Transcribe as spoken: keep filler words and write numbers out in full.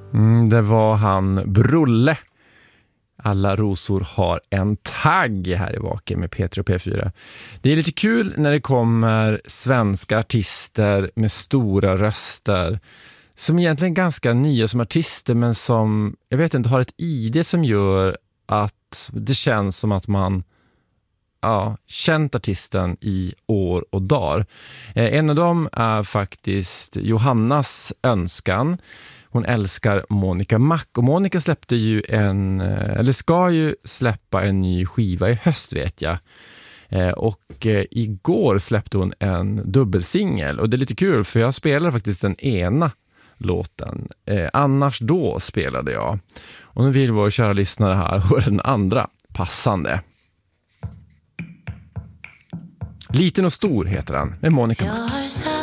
Mm, det var han Brulle. Alla rosor har en tagg här i Vaken med P tre och P fyra. Det är lite kul när det kommer svenska artister med stora röster som egentligen är ganska nya som artister, men som, jag vet inte, har ett I D som gör att det känns som att man ja, känt artisten i år och dagar. Eh, en av dem är faktiskt Johannas Önskan. Hon älskar Monica Mac, och Monica släppte ju en, eller ska ju släppa en ny skiva i höst, vet jag. Eh, och eh, igår släppte hon en dubbelsingel, och det är lite kul för jag spelar faktiskt den ena låten. Eh, annars då spelade jag. Och nu vill vår kära lyssnare här höra den andra passande. Liten och stor heter den, med Monica Mac.